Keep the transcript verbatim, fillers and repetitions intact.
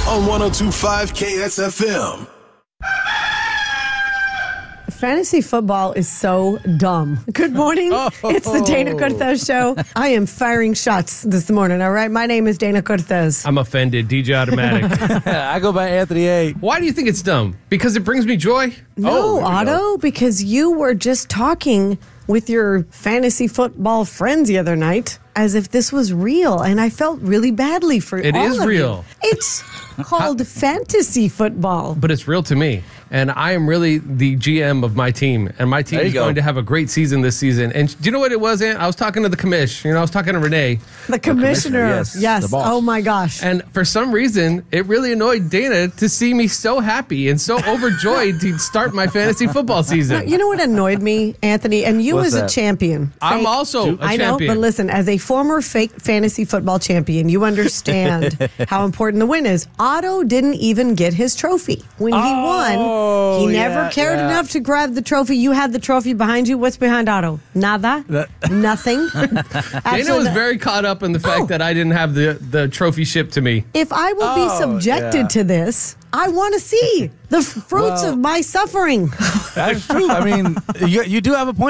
on one oh two point five K S F M. Fantasy football is so dumb. Good morning. Oh. It's the Dana Cortez Show. I am firing shots this morning, all right? My name is Dana Cortez. I'm offended. D J Automatic. I go by Anthony A. Why do you think it's dumb? Because it brings me joy? No, oh, Otto, because you were just talking with your fantasy football friends the other night as if this was real, and I felt really badly for it all is of real. You. It's called fantasy football. But it's real to me. And I am really the G M of my team. And my team is go. going to have a great season this season. And do you know what it was, Ant? I was talking to the commish. You know, I was talking to Renee. The commissioner. The commissioner yes. yes. The boss. Oh, my gosh. And for some reason, it really annoyed Dana to see me so happy and so overjoyed to start my fantasy football season. You know what annoyed me, Anthony? And you What's as that? a champion. I'm fake, also a I champion. know, but listen, as a former fake fantasy football champion, you understand how important the win is. Otto didn't even get his trophy. When he Oh, won, he never yeah, cared yeah. enough to grab the trophy. You had the trophy behind you. What's behind Otto? Nada? That- Nothing? Dana was very caught up in the fact Oh. that I didn't have the, the trophy shipped to me. If I will be Oh, subjected yeah. to this, I want to see the fruits Well- of my suffering. That's true. I mean, you, you do have a point.